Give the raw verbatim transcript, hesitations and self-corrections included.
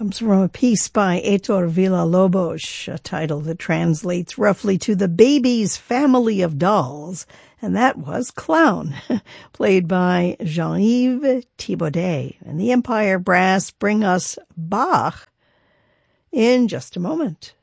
comes from a piece by Heitor Villa-Lobos, a title that translates roughly to The Baby's Family of Dolls, and that was Clown, played by Jean-Yves Thibaudet. And the Empire Brass bring us Bach in just a moment.